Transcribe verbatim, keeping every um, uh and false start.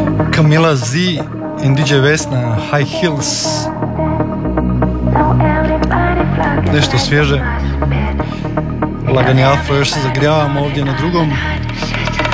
Camila Z in D J Vesna, High Heels. Nešto svježe. Lagani Alfa, još se zagrijavamo ovdje na drugom.